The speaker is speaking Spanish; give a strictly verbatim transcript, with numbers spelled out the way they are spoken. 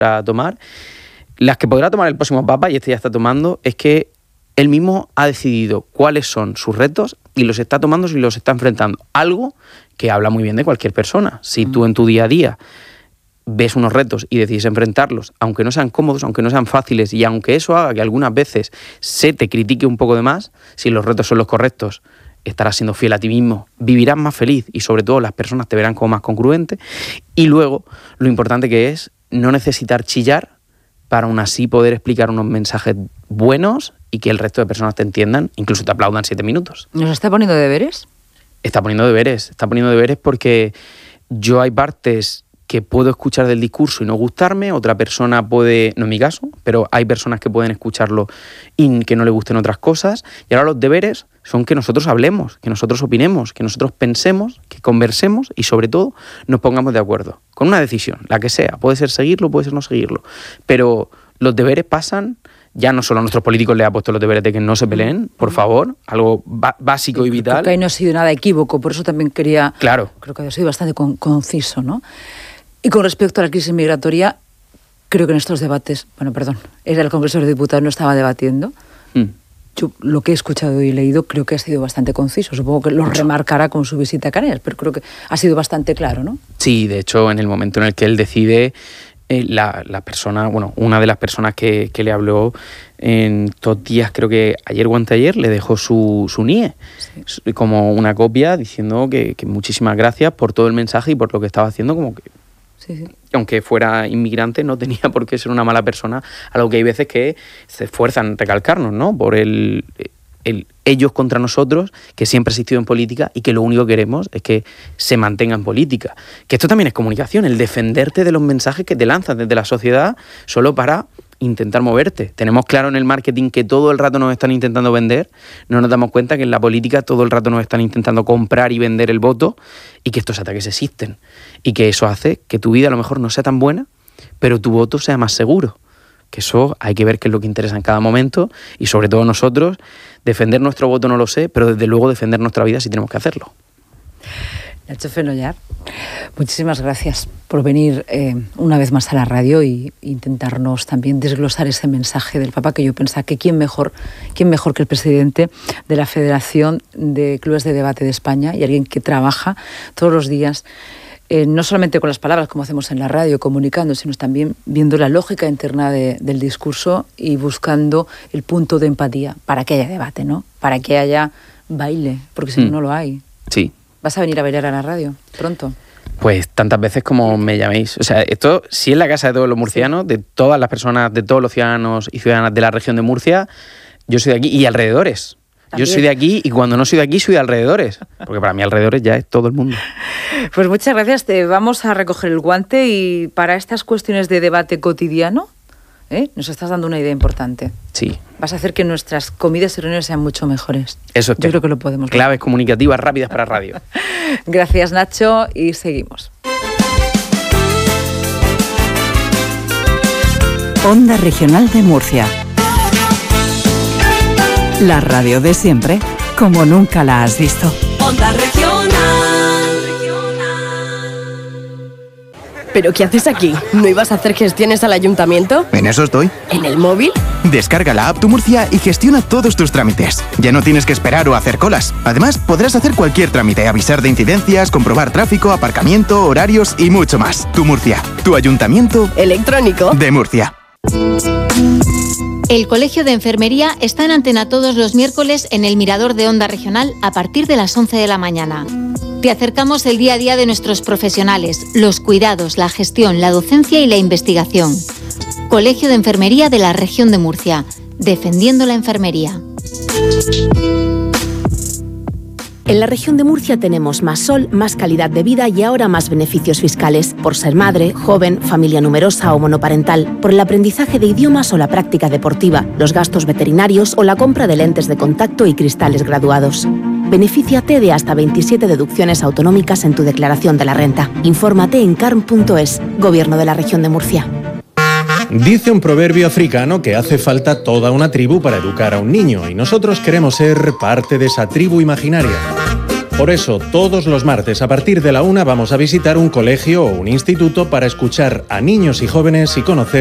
a tomar, las que podrá tomar el próximo Papa, y este ya está tomando, es que él mismo ha decidido cuáles son sus retos y los está tomando y los está enfrentando. Algo que habla muy bien de cualquier persona. Si tú en tu día a día ves unos retos y decides enfrentarlos, aunque no sean cómodos, aunque no sean fáciles, y aunque eso haga que algunas veces se te critique un poco de más, si los retos son los correctos, estarás siendo fiel a ti mismo, vivirás más feliz y sobre todo las personas te verán como más congruente. Y luego, lo importante que es no necesitar chillar para aún así poder explicar unos mensajes buenos y que el resto de personas te entiendan, incluso te aplaudan siete minutos. ¿Nos está poniendo deberes? Está poniendo deberes, está poniendo deberes porque yo hay partes que puedo escuchar del discurso y no gustarme, otra persona puede, no es mi caso, pero hay personas que pueden escucharlo y que no le gusten otras cosas, y ahora los deberes son que nosotros hablemos, que nosotros opinemos, que nosotros pensemos, que conversemos y sobre todo nos pongamos de acuerdo, con una decisión, la que sea, puede ser seguirlo, puede ser no seguirlo, pero los deberes pasan. Ya no solo a nuestros políticos les ha puesto los deberes de que no se peleen, por favor, algo básico y vital. Creo que ahí no ha sido nada equívoco, por eso también quería... Claro. Creo que ha sido bastante con, conciso, ¿no? Y con respecto a la crisis migratoria, creo que en estos debates, bueno, perdón, era el Congreso de Diputados, no estaba debatiendo. Mm. Yo lo que he escuchado y leído creo que ha sido bastante conciso. Supongo que lo Mucho. remarcará con su visita a Canarias, pero creo que ha sido bastante claro, ¿no? Sí, de hecho, en el momento en el que él decide... Eh, la, la persona, bueno, una de las personas que, que le habló en estos días, creo que ayer o anteayer, le dejó su, su N I E, sí. como una copia, diciendo que, que muchísimas gracias por todo el mensaje y por lo que estaba haciendo, como que, sí, sí. aunque fuera inmigrante, no tenía por qué ser una mala persona, algo que hay veces que se esfuerzan en recalcarnos, ¿no? Por el... El, ellos contra nosotros, que siempre ha existido en política y que lo único que queremos es que se mantenga en política. Que esto también es comunicación, el defenderte de los mensajes que te lanzan desde la sociedad solo para intentar moverte. Tenemos claro en el marketing que todo el rato nos están intentando vender, no nos damos cuenta que en la política todo el rato nos están intentando comprar y vender el voto y que estos ataques existen. Y que eso hace que tu vida a lo mejor no sea tan buena, pero tu voto sea más seguro. Que eso hay que ver qué es lo que interesa en cada momento y sobre todo nosotros, defender nuestro voto no lo sé, pero desde luego defender nuestra vida sí tenemos que hacerlo. Nacho Fenollar, muchísimas gracias por venir eh, una vez más a la radio y intentarnos también desglosar ese mensaje del Papa, que yo pensaba que quién mejor, quién mejor que el presidente de la Federación de Clubes de Debate de España y alguien que trabaja todos los días Eh, no solamente con las palabras, como hacemos en la radio, comunicando, sino también viendo la lógica interna de, del discurso y buscando el punto de empatía para que haya debate, ¿no? Para que haya baile, porque si no, mm. no lo hay. Sí. ¿Vas a venir a bailar a la radio pronto? Pues tantas veces como me llaméis. O sea, esto sí es la casa de todos los murcianos, sí. de todas las personas, de todos los ciudadanos y ciudadanas de la región de Murcia. Yo soy de aquí y alrededores. También. Yo soy de aquí y cuando no soy de aquí soy de alrededores, porque para mí alrededores ya es todo el mundo. Pues muchas gracias, te vamos a recoger el guante y para estas cuestiones de debate cotidiano, ¿eh? nos estás dando una idea importante. Sí. Vas a hacer que nuestras comidas y reuniones sean mucho mejores. Eso es. Yo creo que lo podemos ver. Claves comunicativas rápidas para radio. Gracias, Nacho, y seguimos. Onda Regional de Murcia. La radio de siempre, como nunca la has visto. Onda Regional. ¿Pero qué haces aquí? ¿No ibas a hacer gestiones al ayuntamiento? En eso estoy. ¿En el móvil? Descarga la app Tu Murcia y gestiona todos tus trámites. Ya no tienes que esperar o hacer colas. Además, podrás hacer cualquier trámite, avisar de incidencias, comprobar tráfico, aparcamiento, horarios y mucho más. Tu Murcia, tu ayuntamiento electrónico de Murcia. El Colegio de Enfermería está en antena todos los miércoles en el Mirador de Onda Regional a partir de las once de la mañana. Te acercamos el día a día de nuestros profesionales, los cuidados, la gestión, la docencia y la investigación. Colegio de Enfermería de la Región de Murcia, defendiendo la enfermería. En la región de Murcia tenemos más sol, más calidad de vida y ahora más beneficios fiscales por ser madre, joven, familia numerosa o monoparental, por el aprendizaje de idiomas o la práctica deportiva, los gastos veterinarios o la compra de lentes de contacto y cristales graduados. Benefíciate de hasta veintisiete deducciones autonómicas en tu declaración de la renta. Infórmate en carm punto es, Gobierno de la Región de Murcia. Dice un proverbio africano que hace falta toda una tribu para educar a un niño y nosotros queremos ser parte de esa tribu imaginaria. Por eso, todos los martes a partir de la una vamos a visitar un colegio o un instituto para escuchar a niños y jóvenes y conocer